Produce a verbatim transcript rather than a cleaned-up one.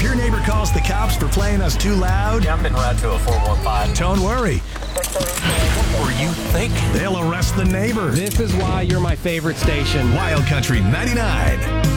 your neighbor calls the cops for playing us too loud, Yeah, I'm en route to a four one five. don't worry. What were you thinking? They'll arrest the neighbor. This is why you're my favorite station. Wild Country ninety-nine.